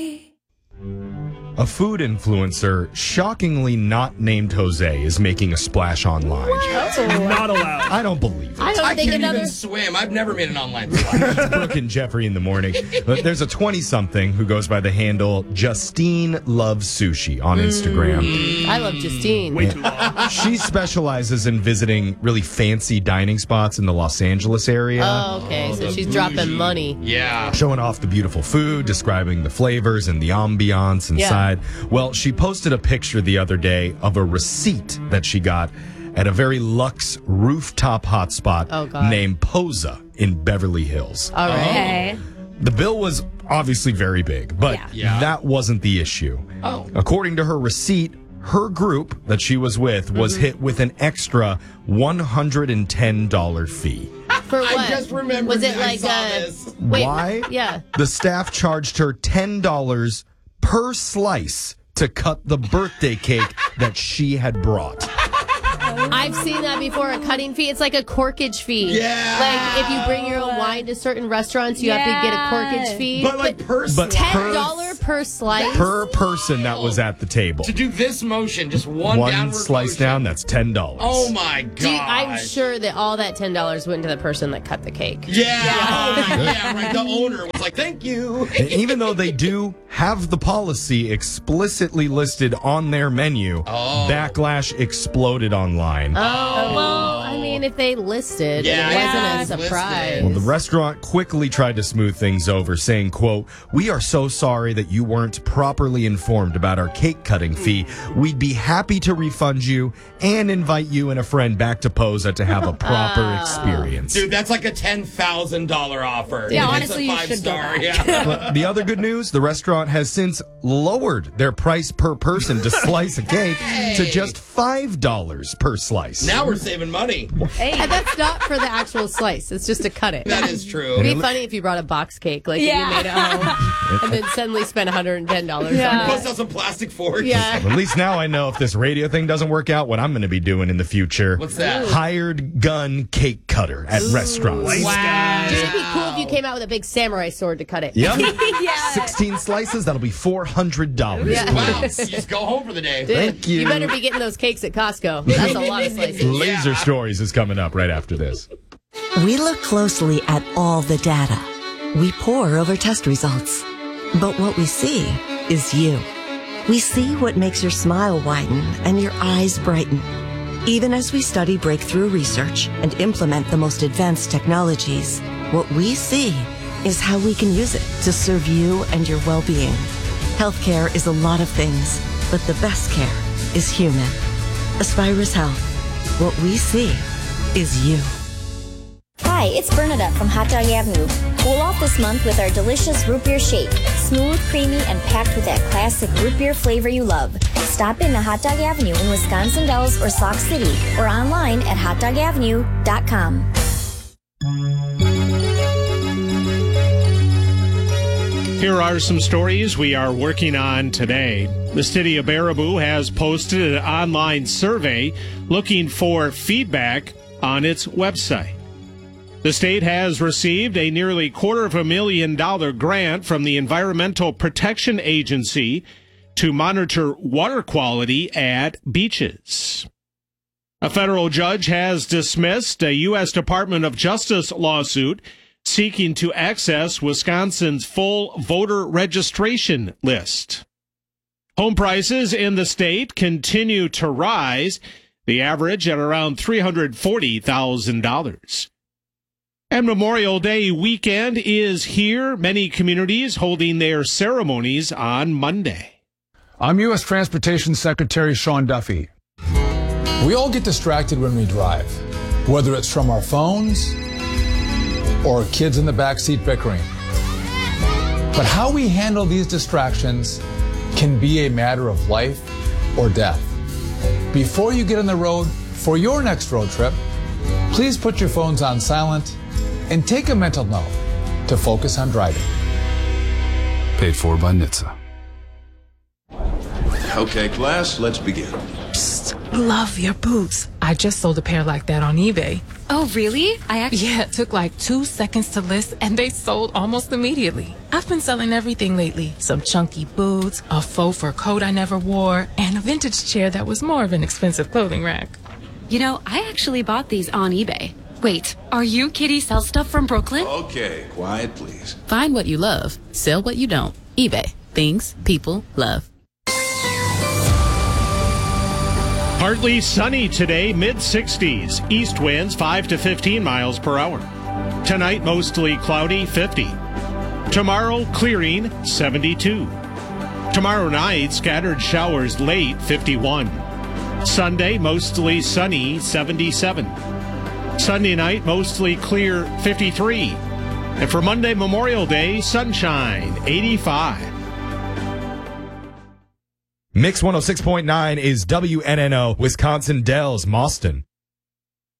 A food influencer, shockingly not named Jose, is making a splash online. Not allowed. I don't believe it. I can't even swim. I've never made an online splash. It's Brooke and Jeffrey in the morning. But there's a 20-something who goes by the handle Justine Loves Sushi on Instagram. I love Justine. Way too long. She specializes in visiting really fancy dining spots in the Los Angeles area. Oh, okay. So she's dropping money. Yeah. Showing off the beautiful food, describing the flavors and the ambiance inside. Well, she posted a picture the other day of a receipt that she got at a very luxe rooftop hotspot named Posa in Beverly Hills. All right. Okay. The bill was obviously very big, but that wasn't the issue. Oh. According to her receipt, her group that she was with was hit with an extra $110 fee. For what? I just remembered. Was it I like saw this. Wait, Why? Yeah. The staff charged her $10 per slice to cut the birthday cake that she had brought. I've seen that before, a cutting fee. It's like a corkage fee. Yeah. Like if you bring your own wine to certain restaurants, you have to get a corkage fee. But like per But slice. $10 per slice? Per person that was at the table. To do this motion, just one downward slice motion. down, that's $10. Oh my god! I'm sure that all that $10 went to the person that cut the cake. Yeah. Oh my, yeah. Right. The owner was like, "Thank you." And even though they do have the policy explicitly listed on their menu, backlash exploded online. Oh, well, I mean, if they listed, Yeah, it wasn't it's a surprise. Well, the restaurant quickly tried to smooth things over, saying, quote, "We are so sorry that you weren't properly informed about our cake cutting fee. We'd be happy to refund you and invite you and a friend back to Posa to have a proper experience." Dude, that's like a $10,000 offer. Yeah, It's honestly, a you should go 5-star. back. Yeah. But the other good news, the restaurant has since lowered their price per person to slice a cake to just $5 per slice. Now we're saving money. And that's not for the actual slice. It's just to cut it. That is true. It'd be funny if you brought a box cake, like Yeah. you made at home, and then suddenly spent $110 Yeah. on Bust it. out some plastic forks. Yeah. At least now I know if this radio thing doesn't work out, what I'm going to be doing in the future. What's that? Hired gun cake cutter at restaurants. Wow. Dude, it'd be cool if you came out with a big samurai sword to cut it. Yep. Yeah. 16 slices, that'll be $400. Yeah. Wow. You just go home for the day. Dude, Thank you. You better be getting those cakes at Costco. That's a lot of slices. Laser Stories is coming up right after this. We look closely at all the data. We pore over test results. But what we see is you. We see what makes your smile widen and your eyes brighten. Even as we study breakthrough research and implement the most advanced technologies, what we see is how we can use it to serve you and your well-being. Healthcare is a lot of things, but the best care is human. Aspirus Health. What we see is you. Hi, it's Bernadette from Hot Dog Avenue. Cool off this month with our delicious root beer shake. Smooth, creamy, and packed with that classic root beer flavor you love. Stop in to Hot Dog Avenue in Wisconsin Dells or Sauk City or online at hotdogavenue.com. Here are some stories we are working on today. The city of Baraboo has posted an online survey looking for feedback on its website. The state has received a nearly $250,000 grant from the Environmental Protection Agency to monitor water quality at beaches. A federal judge has dismissed a U.S. Department of Justice lawsuit seeking to access Wisconsin's full voter registration list. Home prices in the state continue to rise, the average at around $340,000. And Memorial Day weekend is here, many communities holding their ceremonies on Monday. I'm U.S. Transportation Secretary Sean Duffy. We all get distracted when we drive, whether it's from our phones or kids in the backseat bickering. But how we handle these distractions can be a matter of life or death. Before you get on the road for your next road trip, please put your phones on silent and take a mental note to focus on driving. Paid for by NHTSA. Okay, class, let's begin. Psst. just love your boots. I just sold a pair like that on eBay. Oh, really? Yeah, it took like 2 seconds to list and they sold almost immediately. I've been selling everything lately. Some chunky boots, a faux fur coat I never wore, and a vintage chair that was more of an expensive clothing rack. You know, I actually bought these on eBay. Wait, are you Kitty Sell Stuff from Brooklyn? Okay, quiet please. Find what you love, sell what you don't. eBay. Things people love. Partly sunny today, mid-60s. East winds 5 to 15 miles per hour. Tonight, mostly cloudy, 50. Tomorrow, clearing, 72. Tomorrow night, scattered showers late, 51. Sunday, mostly sunny, 77. Sunday night, mostly clear, 53. And for Monday, Memorial Day, sunshine, 85. Mix 106.9 is WNNO, Wisconsin Dells, Mauston.